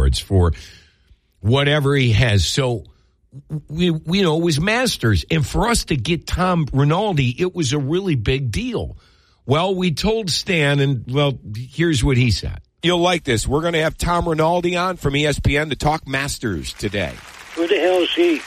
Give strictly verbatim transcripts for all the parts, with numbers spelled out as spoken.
awards for whatever he has. So, we, we you know, it was Masters. And for us to get Tom Rinaldi, it was a really big deal. Well, we told Stan, and, well, here's what he said. You'll like this. We're going to have Tom Rinaldi on from E S P N to talk Masters today. Who the hell is he?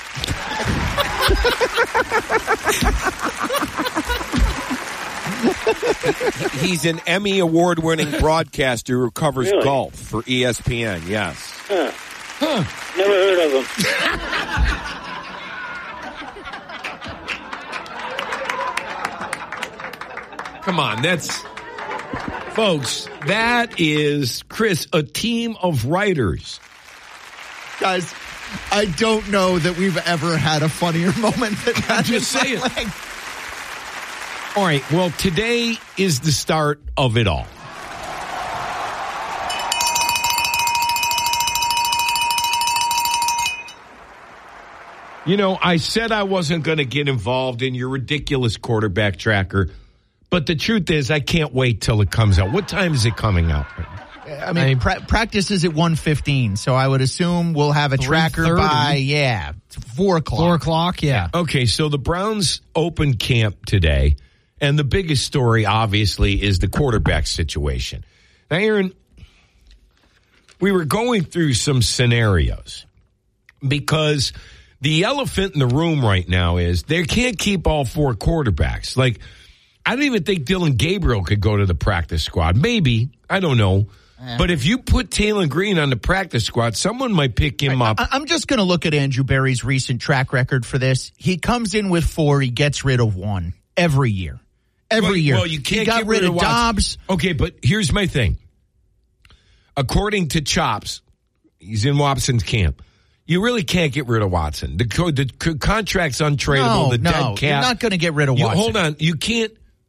He's an Emmy award-winning broadcaster who covers Really? golf for E S P N, yes. Huh. Huh. Never heard of him. Come on, that's... Folks, that is, Chris, a team of writers. Guys, I don't know that we've ever had a funnier moment than that. I'm just saying. All right, well, today is the start of it all. You know, I said I wasn't going to get involved in your ridiculous quarterback tracker, but the truth is I can't wait till it comes out. What time is it coming out? I mean, I mean pra- practice is at one fifteen, so I would assume we'll have a tracker by, yeah, four o'clock. Four o'clock, yeah. Okay, so the Browns open camp today, and the biggest story, obviously, is the quarterback situation. Now, Aaron, we were going through some scenarios because the elephant in the room right now is they can't keep all four quarterbacks. Like, I don't even think Dylan Gabriel could go to the practice squad. Maybe. I don't know. Yeah. But if you put Taylor Green on the practice squad, someone might pick him I, up. I, I'm just going to look at Andrew Berry's recent track record for this. He comes in with four. He gets rid of one every year. Every well, year. Well, you can't he got get rid, rid of of Dobbs. Okay, but here's my thing. According to Chops, he's in Watson's camp. You really can't get rid of Watson. The, co- the co- contract's untradeable. No, the no, dead cat. You're not going to get rid of you, Watson. Hold on. You can't.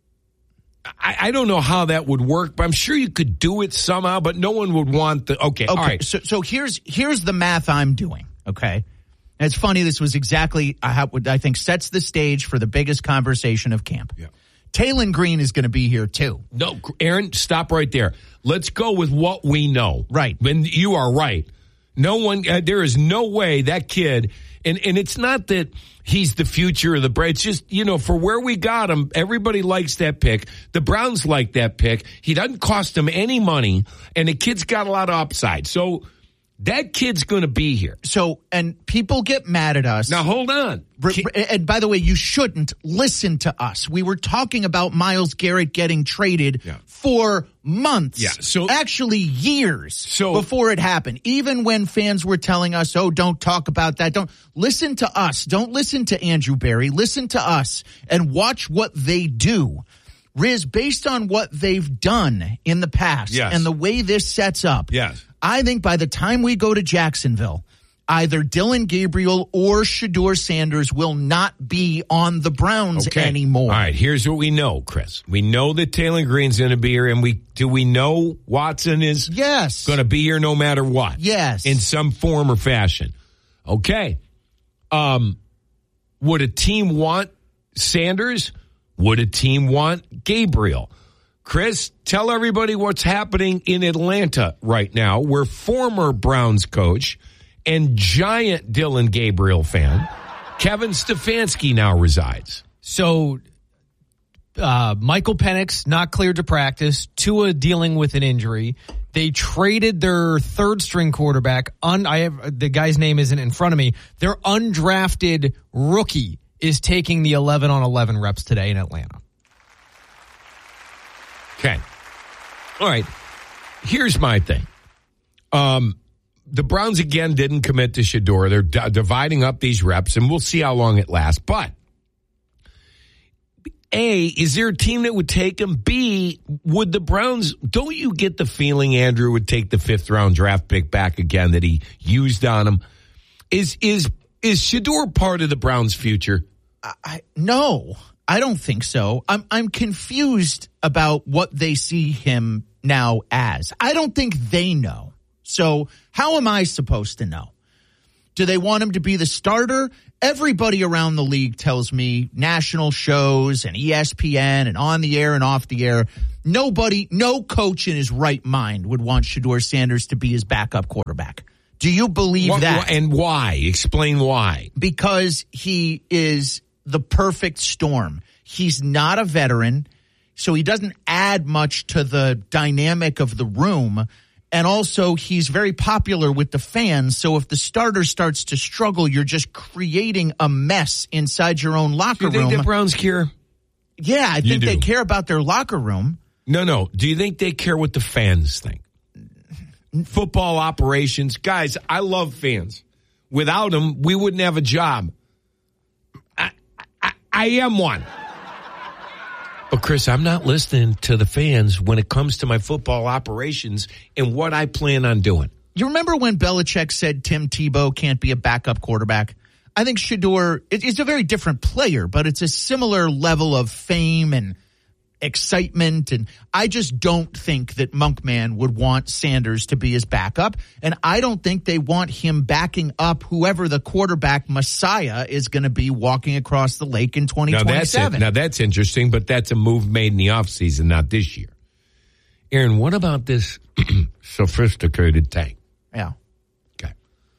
I, I don't know how that would work, but I'm sure you could do it somehow, but no one would want the. Okay, okay all right. So, so here's here's the math I'm doing, okay? And it's funny, this was exactly how I think sets the stage for the biggest conversation of camp. Yeah. Taylor Green is going to be here too. No, Aaron, stop right there. Let's go with what we know. Right. And you are right. No one, uh, there is no way that kid, and, and it's not that he's the future of the Browns. It's just, you know, for where we got him, everybody likes that pick. The Browns like that pick. He doesn't cost them any money, and the kid's got a lot of upside. So that kid's going to be here. So, and people get mad at us. Now, hold on. And by the way, you shouldn't listen to us. We were talking about Myles Garrett getting traded yeah. for months. Yeah. So actually years so, before it happened. Even when fans were telling us, oh, don't talk about that. Don't listen to us. Don't listen to Andrew Berry. Listen to us and watch what they do. Riz, based on what they've done in the past yes. and the way this sets up, yes. I think by the time we go to Jacksonville, either Dylan Gabriel or Shedeur Sanders will not be on the Browns okay. anymore. All right, here's what we know, Chris. We know that Taylor Green's going to be here, and we do we know Watson is yes. going to be here no matter what? Yes. In some form or fashion. Okay. Um, would a team want Sanders? Would a team want Gabriel? Chris, tell everybody what's happening in Atlanta right now, where former Browns coach and giant Dylan Gabriel fan Kevin Stefanski now resides. So uh, Michael Penix not cleared to practice. Tua dealing with an injury. They traded their third string quarterback. Un, I have the guy's name isn't in front of me. Their undrafted rookie is taking the eleven on eleven reps today in Atlanta. Okay. All right. Here's my thing. Um, the Browns, again, didn't commit to Shedeur. They're d- dividing up these reps, and we'll see how long it lasts. But, A, is there a team that would take him? B, would the Browns, don't you get the feeling Andrew would take the fifth-round draft pick back again that he used on him? Is is is Shedeur part of the Browns' future? I, I, no, I don't think so. I'm I'm confused about what they see him now as. I don't think they know. So how am I supposed to know? Do they want him to be the starter? Everybody around the league tells me, national shows and E S P N and on the air and off the air, nobody, no coach in his right mind would want Shedeur Sanders to be his backup quarterback. Do you believe what, that? And why? Explain why. Because he is the perfect storm. He's not a veteran, so he doesn't add much to the dynamic of the room. And also, he's very popular with the fans, so if the starter starts to struggle, you're just creating a mess inside your own locker room. Do you think room. the Browns care? Yeah, I You think do. they care about their locker room. No, no. Do you think they care what the fans think? Football operations. Guys, I love fans. Without them, we wouldn't have a job. I, I, I am one. But, Chris, I'm not listening to the fans when it comes to my football operations and what I plan on doing. You remember when Belichick said Tim Tebow can't be a backup quarterback? I think Shedeur is a very different player, but it's a similar level of fame and excitement. And I just don't think that Monkman would want Sanders to be his backup. And I don't think they want him backing up whoever the quarterback messiah is going to be walking across the lake in twenty twenty-seven. Now that's, it. Now that's interesting, but that's a move made in the offseason, not this year. Aaron, what about this sophisticated tank? Yeah. Okay.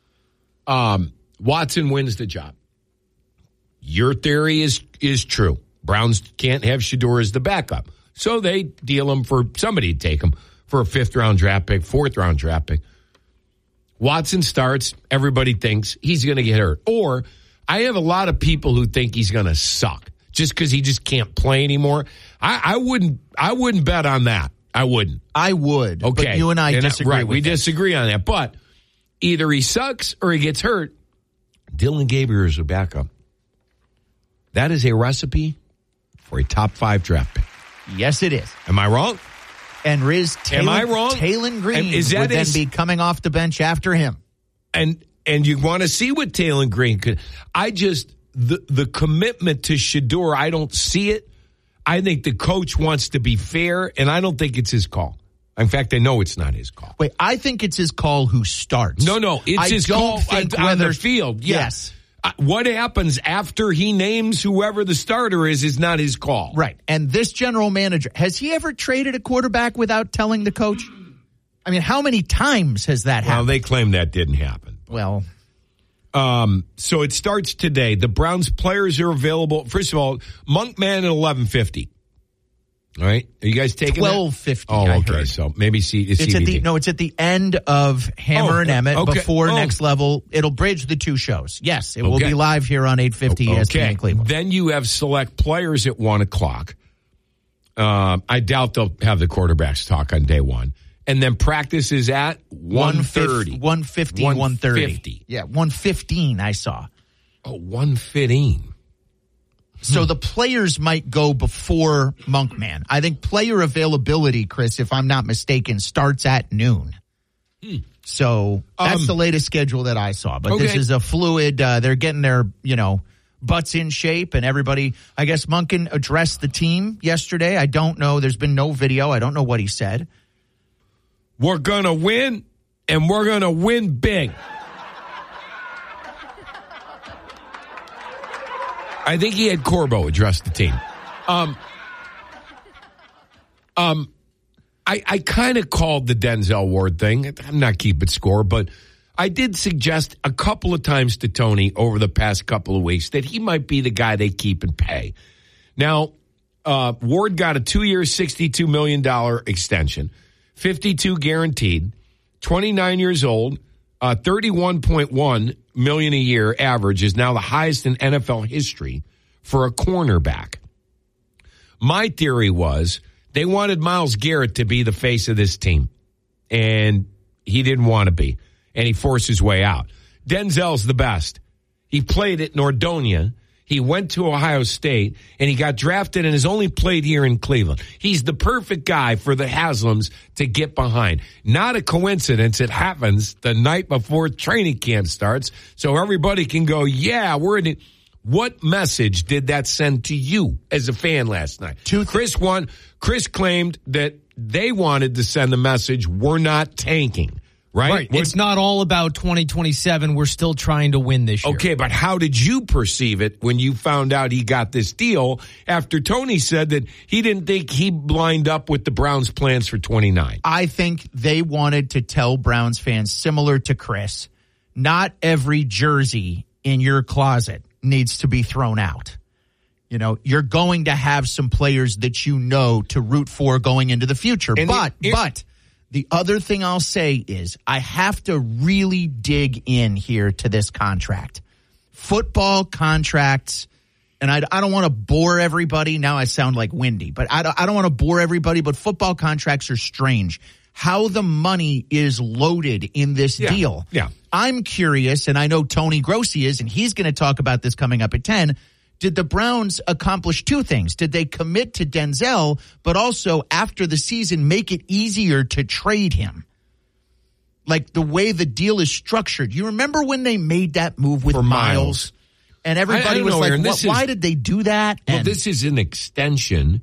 Um, Watson wins the job. Your theory is is true. Browns can't have Shedeur as the backup. So they deal him for somebody to take him for a fifth-round draft pick, fourth-round draft pick. Watson starts. Everybody thinks he's going to get hurt. Or I have a lot of people who think he's going to suck just because he just can't play anymore. I, I wouldn't I wouldn't bet on that. I wouldn't. I would. Okay. But you and I and disagree I, right, with we that. disagree on that. But either he sucks or he gets hurt. Dylan Gabriel is a backup. That is a recipe for a top five draft pick. Yes, it is. Am I wrong? And Riz Taylor, Am I wrong? Taylon Green And is that would then his- be coming off the bench after him. And and you want to see what Taylon Green could. I just the the commitment to Shedeur, I don't see it. I think the coach wants to be fair, and I don't think it's his call. In fact, I know it's not his call. Wait, I think it's his call who starts. No, no, it's I his don't call think on, on whether, the field. Yeah. Yes. Uh, what happens after he names whoever the starter is is not his call. Right. And this general manager, has he ever traded a quarterback without telling the coach? I mean, how many times has that Well, happened? they claim that didn't happen. Well, Um, so it starts today. The Browns players are available. First of all, Monkman at eleven fifty. All right. Are you guys taking twelve fifty. that? Oh, I okay. heard. So maybe see It's at the no, it's at the end of Hammer Oh, and Emmett okay. before Oh. Next Level. It'll bridge the two shows. Yes, it will Okay. be live here on eight fifty E S P N Okay. in Cleveland. Then you have select players at one o'clock. Um, I doubt they'll have the quarterbacks talk on day one. And then practice is at one thirty. one fifty, one thirty. Yeah, one fifteen I saw. Oh, one fifteen. So the players might go before Monkman. I think player availability, Chris, if I'm not mistaken, starts at noon. So that's Um, the latest schedule that I saw. But this okay. is a fluid, uh, they're getting their, you know, butts in shape, and everybody, I guess Monken addressed the team yesterday. I don't know. There's been no video. I don't know what he said. We're going to win, and we're going to win big. I think he had Corbo address the team. Um, um, I, I kind of called the Denzel Ward thing. I'm not keeping score, but I did suggest a couple of times to Tony over the past couple of weeks that he might be the guy they keep and pay. Now, uh, Ward got a two-year, sixty-two million dollars extension, fifty-two guaranteed, twenty-nine years old, uh, thirty-one point one million dollars a year average is now the highest in N F L history for a cornerback. My theory was they wanted Myles Garrett to be the face of this team, and he didn't want to be, and he forced his way out. Denzel's the best. He played at Nordonia. He went to Ohio State, and he got drafted and has only played here in Cleveland. He's the perfect guy for the Haslams to get behind. Not a coincidence. It happens the night before training camp starts, so everybody can go, yeah, we're in it. What message did that send to you as a fan last night? Two th- Chris won. Chris claimed that they wanted to send the message, we're not tanking. right? Right. What- It's not all about twenty twenty-seven. We're still trying to win this year. Okay, but how did you perceive it when you found out he got this deal after Tony said that he didn't think he lined up with the Browns' plans for twenty-nine? I think they wanted to tell Browns fans, similar to Chris, not every jersey in your closet needs to be thrown out. You know, you're going to have some players that you know to root for going into the future. And but, it- it- but the other thing I'll say is I have to really dig in here to this contract. Football contracts, and I, I don't want to bore everybody. Now I sound like Wendy, but I don't, I don't want to bore everybody, but football contracts are strange. How the money is loaded in this Yeah, deal. yeah. I'm curious, and I know Tony Grossi is, and he's going to talk about this coming up at ten. Did the Browns accomplish two things? Did they commit to Denzel, but also after the season make it easier to trade him? Like the way the deal is structured. You remember when they made that move with For Miles? Miles. And everybody I- I don't was know, like, Aaron, what, this is- why did they do that? Well, And this is an extension,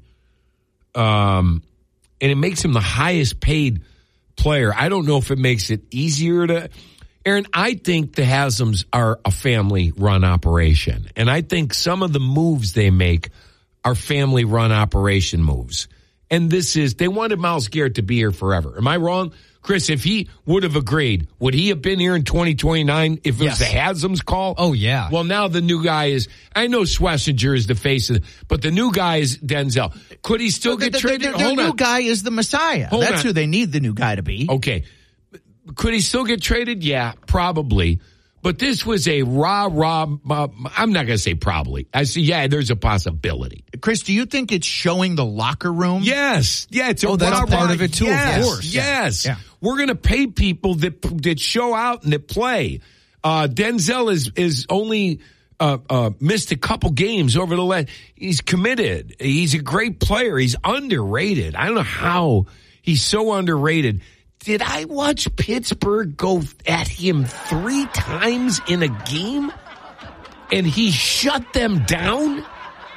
um, and it makes him the highest paid player. I don't know if it makes it easier to. Aaron, I think the Haslam's are a family-run operation, and I think some of the moves they make are family-run operation moves. And this is, they wanted Myles Garrett to be here forever. Am I wrong? Chris, if he would have agreed, would he have been here in twenty twenty-nine if it Yes. was the Haslam's call? Oh, yeah. Well, now the new guy is, I know Schlesinger is the face of it, but the new guy is Denzel. Could he still the, get the, traded? the, the Hold new on. guy is the Messiah. Hold That's on. who they need the new guy to be. Okay. Could he still get traded? Yeah, probably. But this was a rah, rah, uh, I'm not going to say probably. I say, yeah, there's a possibility. Chris, do you think it's showing the locker room? Yes. Yeah, it's a Oh, that's rah, part rah. of it too, of Yes. course. Yes. Yeah. We're going to pay people that that show out and that play. Uh, Denzel is is only uh, uh, missed a couple games over the last. He's committed. He's a great player. He's underrated. I don't know how he's so underrated. Did I watch Pittsburgh go at him three times in a game and he shut them down?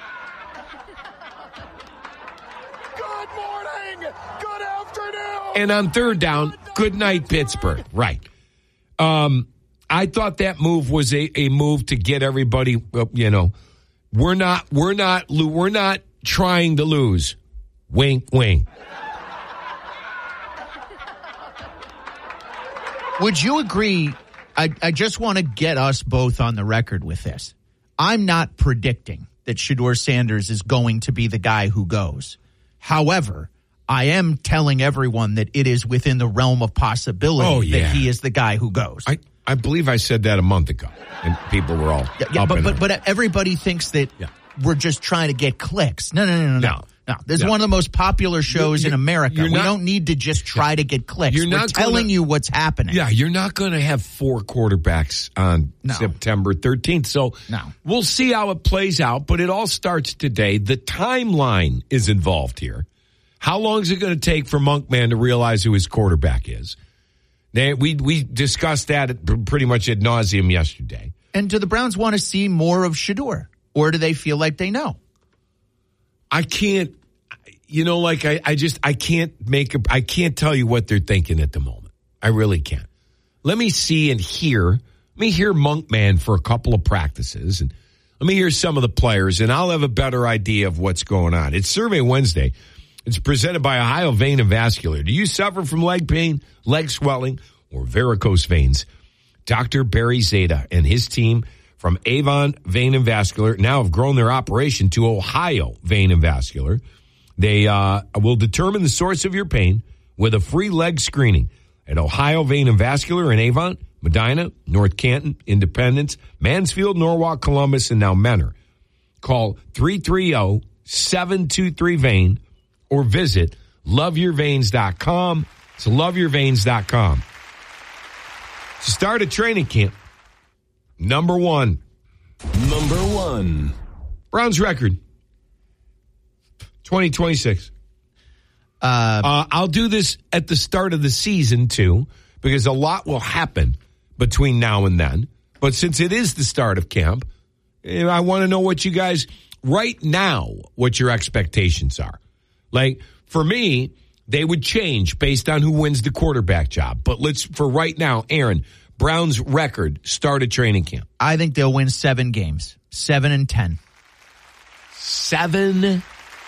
Good morning. Good afternoon. And on third down, good night, Pittsburgh. Right. Um, I thought that move was a, a move to get everybody, uh, you know, we're not, we're not, lo- we're not trying to lose. Wink, wink. Would you agree? I, I just want to get us both on the record with this. I'm not predicting that Shedeur Sanders is going to be the guy who goes. However, I am telling everyone that it is within the realm of possibility Oh, yeah. that he is the guy who goes. I, I believe I said that a month ago, and people were all yeah, yeah, up but, in but it. but everybody thinks that Yeah. we're just trying to get clicks. No, no, no, no, no. No. No, this No. is one of the most popular shows You're- in America. you're We not- don't need to just try to get clicks. You're We're not telling gonna- you what's happening. Yeah, you're not going to have four quarterbacks on No. September thirteenth. So No. we'll see how it plays out, but it all starts today. The timeline is involved here. How long is it going to take for Monkman to realize who his quarterback is? They, we we discussed that at, pretty much ad nauseum yesterday. And do the Browns want to see more of Shedeur? Or do they feel like they know? I can't, you know, like I, I just, I can't make, a, I can't tell you what they're thinking at the moment. I really can't. Let me see and hear, let me hear Monkman for a couple of practices and let me hear some of the players and I'll have a better idea of what's going on. It's Survey Wednesday. It's presented by Ohio Vein and Vascular. Do you suffer from leg pain, leg swelling, or varicose veins? Doctor Barry Zeta and his team from Avon Vein and Vascular now have grown their operation to Ohio Vein and Vascular. They uh, will determine the source of your pain with a free leg screening at Ohio Vein and Vascular in Avon, Medina, North Canton, Independence, Mansfield, Norwalk, Columbus, and now Menor. Call three three zero, seven two three, V E I N or visit love your veins dot com. It's love your veins dot com. To start a training camp, number one. Number one. Browns record, twenty twenty-six. Uh, Uh, I'll do this at the start of the season, too, because a lot will happen between now and then. But since it is the start of camp, eh, I want to know what you guys, right now, what your expectations are. Like, for me, They would change based on who wins the quarterback job. But let's, for right now, Aaron, Browns record start of training camp. I think they'll win seven games. Seven and ten. Seven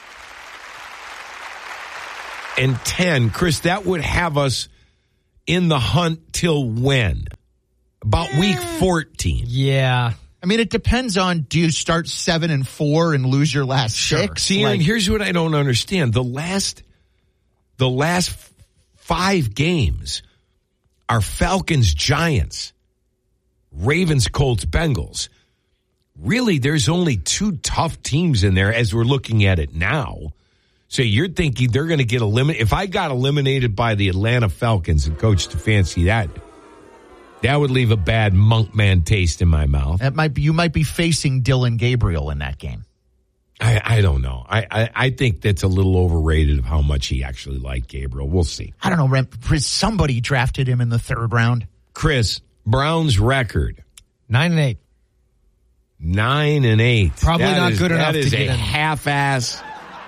and ten. Chris, that would have us in the hunt till when? About week fourteen. Yeah. I mean, it depends on, do you start seven and four and lose your last Sure. six? See, Like, and here's what I don't understand. The last, the last five games are Falcons, Giants, Ravens, Colts, Bengals. Really, there's only two tough teams in there as we're looking at it now. So you're thinking they're going to get eliminated. If I got eliminated by the Atlanta Falcons, and Coach Stefanski, that that would leave a bad Monkman taste in my mouth. that might be, you might be facing Dylan Gabriel in that game. I, I don't know. I, I, I think that's a little overrated of how much he actually liked Gabriel. We'll see. I don't know, Rem- somebody drafted him in the third round. Chris, Brown's record, Nine and eight. nine and eight. Probably That not is- good enough That to is get a in. half-ass.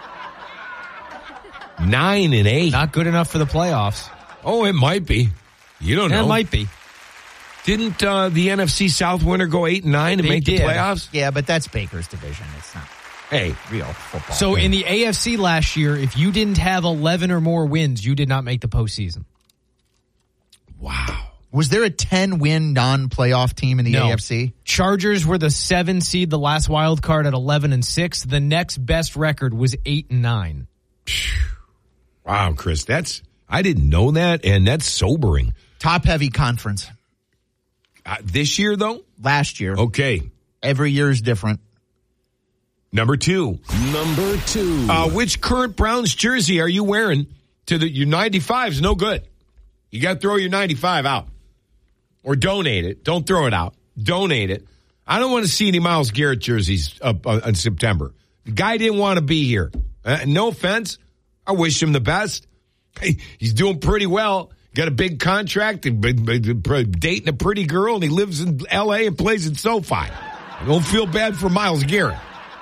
Nine and eight. Not good enough for the playoffs. Oh, it might be. You don't Yeah, know. it might be. Didn't uh, the N F C South winner go eight and nine and They make did. the playoffs? Yeah, but that's Baker's division. It's not Hey, real football. So in the A F C last year, if you didn't have eleven or more wins, you did not make the postseason. wow. was there a ten-win non-playoff team in the No. A F C? Chargers were the seven seed, the last wild card at eleven and six. The next best record was eight and nine. Wow, Chris, that's I didn't know that, and that's sobering. Top-heavy conference. Uh, this year, though? Last year. Okay. Every year is different. Number two. Number two. Uh, which current Browns jersey are you wearing to the your ninety-five is no good. You got to throw your ninety-five out. Or donate it. Don't throw it out. Donate it. I don't want to see any Myles Garrett jerseys up uh, in September. The guy didn't want to be here. Uh, no offense. I wish him the best. Hey, he's doing pretty well. Got a big contract, and dating a pretty girl, and he lives in L A and plays in SoFi. I don't feel bad for Myles Garrett.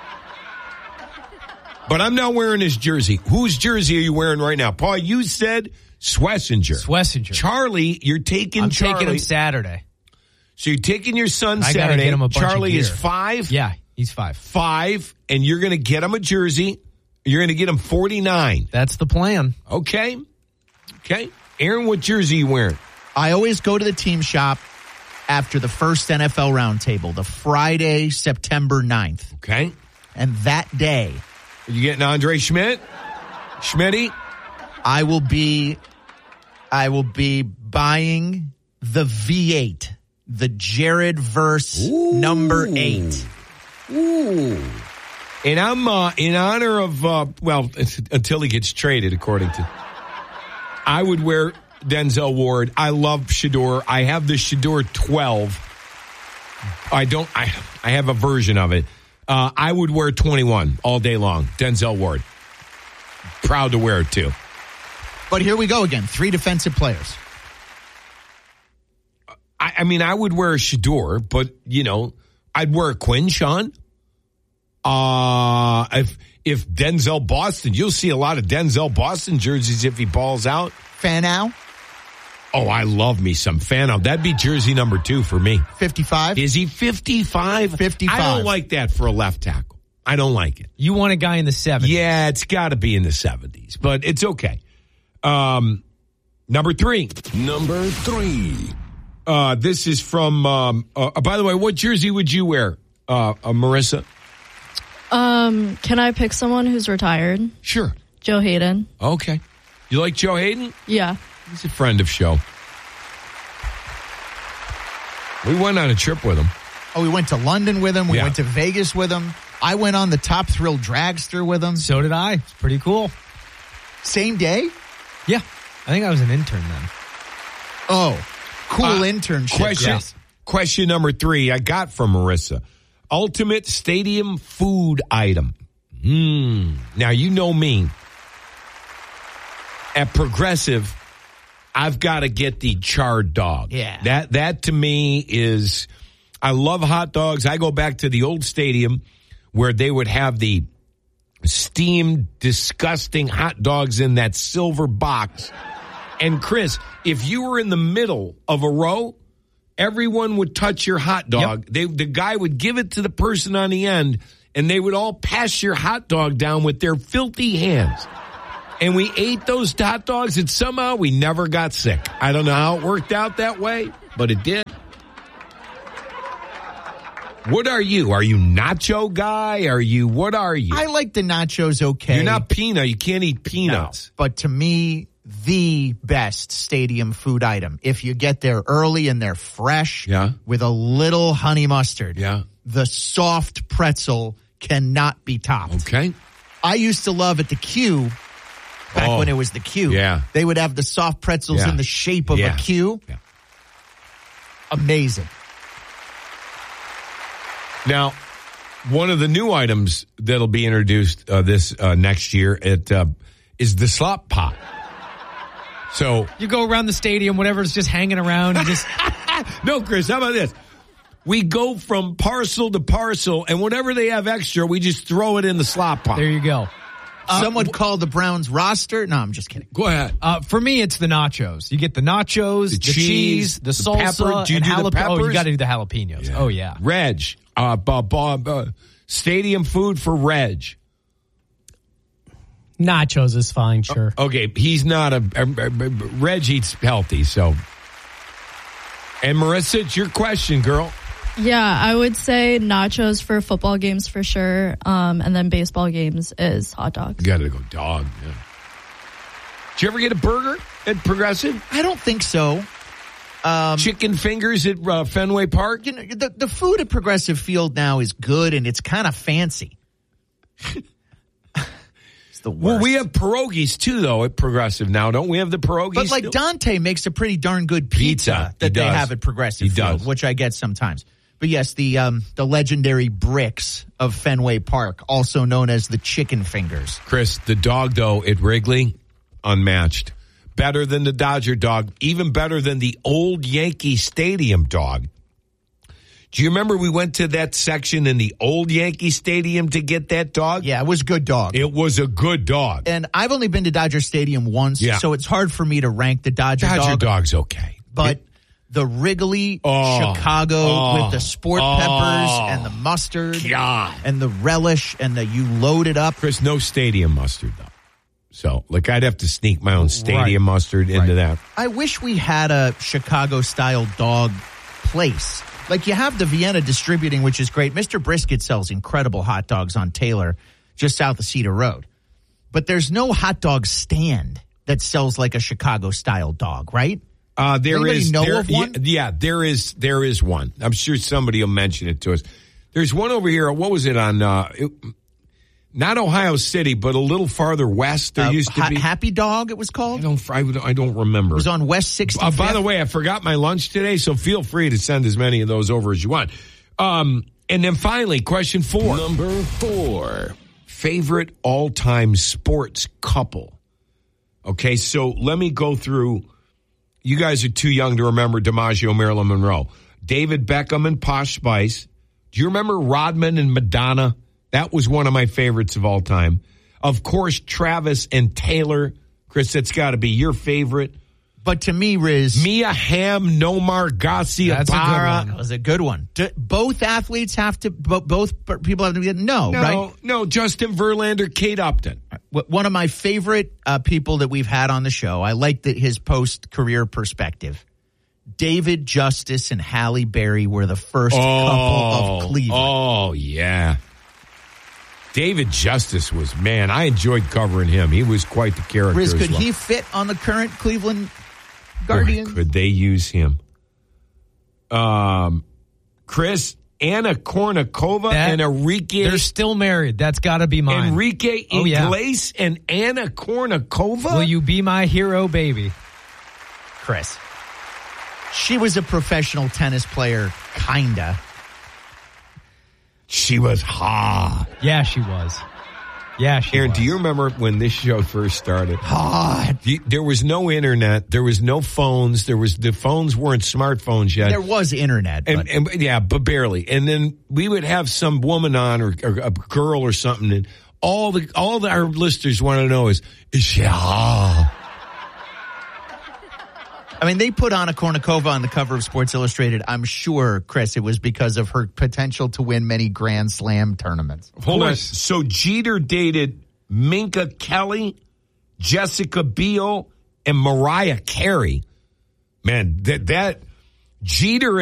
But I'm not wearing his jersey. Whose jersey are you wearing right now? Paul, you said Schlesinger. Schlesinger. Charlie, you're taking I'm Charlie. taking him Saturday. So you're taking your son I gotta Saturday. get him a bunch of Charlie is gear. five. Yeah, he's five. Five, and you're going to get him a jersey. You're going to get him forty-nine. That's the plan. Okay. Okay. Aaron, what jersey are you wearing? I always go to the team shop after the first N F L roundtable, the Friday, September ninth. Okay. And that day, Are you getting Andre Schmidt? Schmitty? I will be, I will be buying the V eight, the Jared Verse Ooh. number eight. Ooh. And I'm uh, in honor of, uh, well, until he gets traded, according to, I would wear Denzel Ward. I love Shador. I have the Shador twelve. I don't, I, I have a version of it. Uh, I would wear twenty-one all day long. Denzel Ward. Proud to wear it too. But here we go again. Three defensive players. I, I mean, I would wear a Shador, but, you know, I'd wear a Quinshawn. Uh, if, if Denzel Boston, you'll see a lot of Denzel Boston jerseys if he balls out. Fanow, Oh, I love me some Fano. That'd be jersey number two for me. fifty-five. Is he fifty-five? fifty-five. I don't like that for a left tackle. I don't like it. You want a guy in the seventies. Yeah, it's got to be in the seventies, but it's okay. Um, number three. Number three. Uh, this is from, um, uh, by the way, what jersey would you wear, uh, uh, Marissa? Um, can I pick someone who's retired? Sure. Joe Hayden. Okay. You like Joe Hayden? Yeah. He's a friend of show. We went on a trip with him. Oh, we went to London with him. We Yeah. went to Vegas with him. I went on the Top Thrill Dragster with him. So did I. It's pretty cool. Same day? Yeah. I think I was an intern then. Oh, cool Uh, internship. Question, Yes. question number three I got from Marissa. Ultimate stadium food item. Hmm. Now, you know me. At Progressive, I've got to get the charred dog. Yeah. That, that to me is, I love hot dogs. I go back to the old stadium where they would have the steamed, disgusting hot dogs in that silver box. And Chris, if you were in the middle of a row, everyone would touch your hot dog. Yep. They, the guy would give it to the person on the end, and they would all pass your hot dog down with their filthy hands. And we ate those hot dogs, and somehow we never got sick. I don't know how it worked out that way, but it did. What are you? Are you nacho guy? Are you, what are you? I like the nachos okay. You're not peanut. You can't eat peanuts. No, but to me, the best stadium food item, if you get there early and they're fresh, yeah. with a little honey mustard, yeah. the soft pretzel cannot be topped. Okay. I used to love at the Q, back oh, when it was the Q, yeah. they would have the soft pretzels yeah. in the shape of yeah. a Q. Yeah. Amazing. Now, one of the new items that'll be introduced uh, this uh, next year at, uh, is the slop pot. So you go around the stadium, whatever's just hanging around. You just no, Chris. How about this? We go from parcel to parcel, and whatever they have extra, we just throw it in the slop pot. There you go. Uh, Some would call the Browns roster. No, I'm just kidding. Go ahead. Uh, for me, it's the nachos. You get the nachos, the, the cheese, cheese, the, the salsa, pepper. Do you and do the jalap- Oh, you peppers? got to do the jalapenos. Yeah. Oh, yeah. Reg, uh, bu- bu- bu- stadium food for Reg. Nachos is fine, sure. Okay, he's not a, a, a, a Reg eats healthy, so. And Marissa, it's your question, girl. Yeah, I would say nachos for football games for sure, um, and then baseball games is hot dogs. You got to go dog. Yeah. Did you ever get a burger at Progressive? I don't think so. Um, Chicken fingers at uh, Fenway Park? You know, the, the food at Progressive Field now is good, and it's kind of fancy. It's the worst. Well, we have pierogies, too, though, at Progressive now. Don't we have the pierogies? But, like, still? Dante makes a pretty darn good pizza, Pizza. that He they does. have at Progressive He Field, does. which I get sometimes. But, yes, the um, the legendary bricks of Fenway Park, also known as the chicken fingers. Chris, the dog, though, at Wrigley, unmatched. Better than the Dodger dog, even better than the old Yankee Stadium dog. Do you remember we went to that section in the old Yankee Stadium to get that dog? Yeah, it was a good dog. It was a good dog. And I've only been to Dodger Stadium once, Yeah. so it's hard for me to rank the Dodger, Dodger dog. dog's okay. But It- the Wrigley Oh, Chicago oh, with the sport oh, peppers and the mustard God. and the relish and the you load it up. Chris, no stadium mustard, though. So, like, I'd have to sneak my own stadium Right. mustard into Right. that. I wish we had a Chicago-style dog place. Like, you have the Vienna Distributing, which is great. Mister Brisket sells incredible hot dogs on Taylor, just south of Cedar Road. But there's no hot dog stand that sells like a Chicago-style dog, right? Uh, there Anybody is know there, of one? Yeah, yeah, there is there is one. I'm sure somebody will mention it to us. There's one over here. What was it on? Uh, it, not Ohio City, but a little farther west. There Uh, used to Ha- be. Happy Dog, it was I called. don't. I, I don't remember. It was on West sixty-fifth. Uh, by the way, I forgot my lunch today, so feel free to send as many of those over as you want. Um, and then finally, question four. Number four. Favorite all-time sports couple. Okay, so let me go through. You guys are too young to remember DiMaggio, Marilyn Monroe. David Beckham and Posh Spice. Do you remember Rodman and Madonna? That was one of my favorites of all time. Of course, Travis and Taylor. Chris, that's got to be your favorite. But to me, Riz, Mia Hamm, Nomar Garcia. That's a good Barra. one. was a good one. Do both athletes have to, bo- both people have to be, no, No, right? no, Justin Verlander, Kate Upton. One of my favorite uh, people that we've had on the show, I like the, his post-career perspective. David Justice and Halle Berry were the first couple of Cleveland. Oh, yeah. David Justice was, man, I enjoyed covering him. He was quite the character. Riz, as could well. he fit on the current Cleveland Guardians? Boy, could they use him? Um, Chris, Anna Kournikova That- and Enrique. They're still married. That's got to be mine. Enrique Oh, yeah. Iglesias and Anna Kournikova? Will you be my hero, baby? Chris. She was a professional tennis player, kinda. She was hot. Yeah, she was. Yeah, she Aaron, was. do you remember when this show first started? Hot. You- There was no internet. There was no phones. There was the phones weren't smartphones yet. There was internet, but And, and yeah, but barely. And then we would have some woman on or, or a girl or something, and all the all the, our listeners want to know is, is she hot? I mean, they put Anna Kournikova on the cover of Sports Illustrated. I'm sure, Chris, it was because of her potential to win many Grand Slam tournaments. Hold on. So Jeter dated Minka Kelly, Jessica Biel, and Mariah Carey. Man, that that Jeter